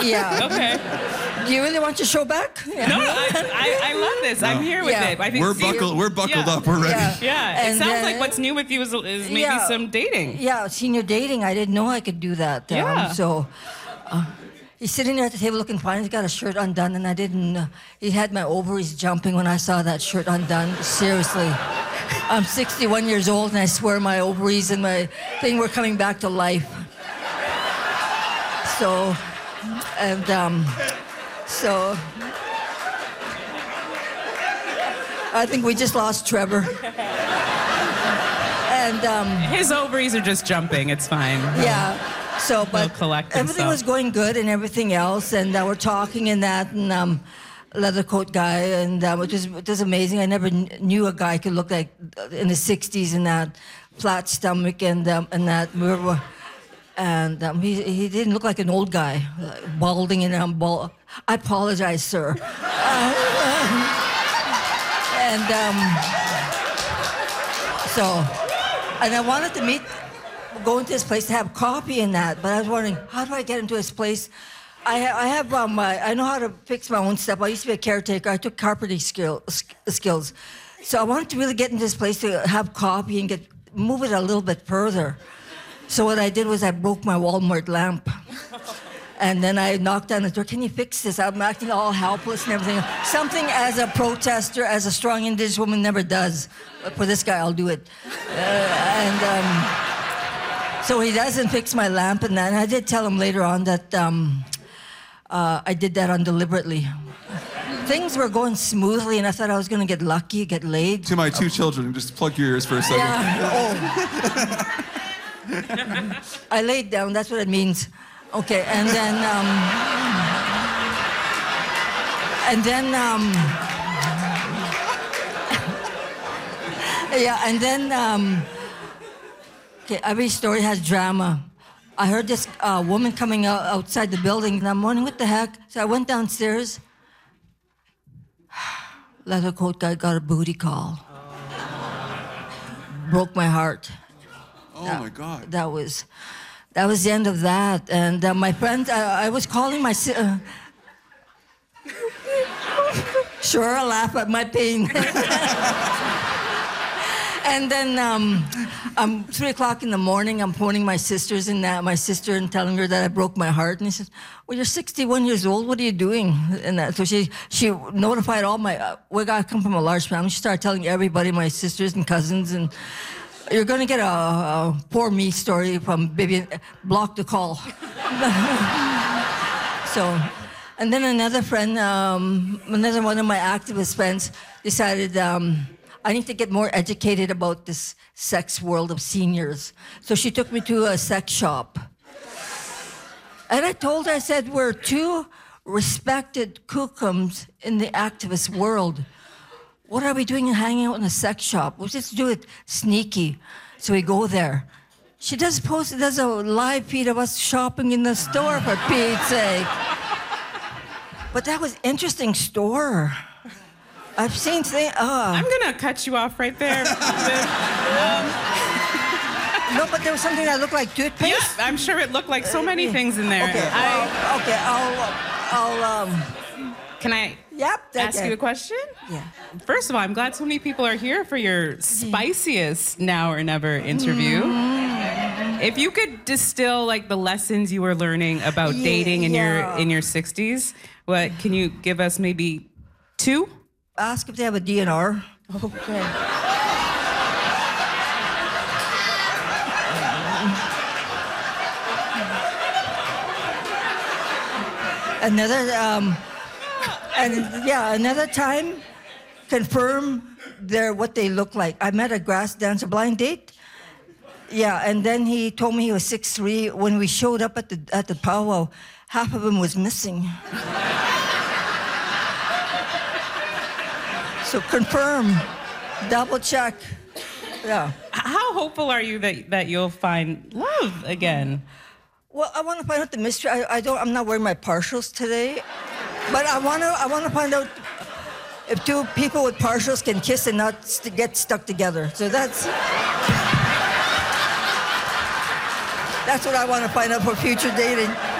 Yeah. Okay. Do you really want your show back? Yeah. No, I love this. No. I'm here with it. I think we're buckled up. We're ready. Yeah. It sounds like what's new with you is maybe some dating. Yeah, senior dating. I didn't know I could do that. He's sitting there at the table looking fine. He's got a shirt undone, and I didn't. He had my ovaries jumping when I saw that shirt undone. Seriously. I'm 61 years old, and I swear my ovaries and my thing were coming back to life. So I think we just lost Trevor. And his ovaries are just jumping. It's fine. Yeah. So, but everything was going good and everything else, and we're talking and that, and leather coat guy, and it was amazing. I never knew a guy could look like in the 60s and that flat stomach and that. He didn't look like an old guy, balding and bald. I apologize, sir. And I wanted to go into his place to have coffee and that, but I was wondering, how do I get into his place? I know how to fix my own stuff. I used to be a caretaker. I took carpentry skills. So I wanted to really get into this place to have coffee and move it a little bit further. So what I did was I broke my Walmart lamp. And then I knocked on the door, can you fix this? I'm acting all helpless and everything. Something as a protester, as a strong Indigenous woman never does. But for this guy, I'll do it. So he doesn't fix my lamp and that. And I did tell him later on that I did that undeliberately. Things were going smoothly, and I thought I was going to get lucky, get laid. To my two children, just plug your ears for a second. Yeah. I laid down, that's what it means. Okay, and then okay, every story has drama. I heard this woman coming outside the building, and I'm wondering, what the heck? So I went downstairs. Leather coat guy got a booty call. Broke my heart. Oh, my God. That was the end of that. And my friend, I was calling my sure, I'll laugh at my pain. And then 3 o'clock in the morning, I'm phoning my sisters and telling her that I broke my heart. And he said, well, you're 61 years old. What are you doing? And that, so she notified all my, I come from a large family. She started telling everybody, my sisters and cousins, and you're going to get a poor me story from Vivian. Block the call. So, and then another friend, another one of my activist friends decided I need to get more educated about this sex world of seniors. So she took me to a sex shop. And I told her, I said, we're two respected kookums in the activist world. What are we doing hanging out in a sex shop? We'll just do it sneaky. So we go there. She does a live feed of us shopping in the store, for Pete's sake. But that was interesting store. I've seen things. I'm gonna cut you off right there. No, but there was something that looked like toothpaste. Yeah, I'm sure it looked like so many things in there. Okay, I'll Can I Yep. ask you a question? Yeah. First of all, I'm glad so many people are here for your spiciest Now or Never interview. If you could distill like the lessons you were learning about dating in your 60s, what can you give us? Maybe 2? Ask if they have a DNR. Okay. Another time, confirm what they look like. I met a grass dancer blind date. Yeah, and then he told me he was 6'3". When we showed up at the powwow, half of him was missing. So confirm, double check. Yeah. How hopeful are you that you'll find love again? Well, I want to find out the mystery. I'm not wearing my partials today, but I want to find out if two people with partials can kiss and not get stuck together. So that's what I want to find out for future dating.